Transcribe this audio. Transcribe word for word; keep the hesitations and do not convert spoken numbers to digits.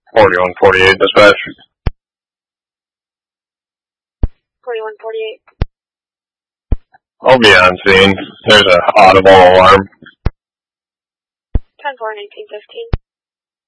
forty-one forty-eight, dispatch. forty-one forty-eight. I'll be on scene. There's an audible alarm. ten four nineteen fifteen.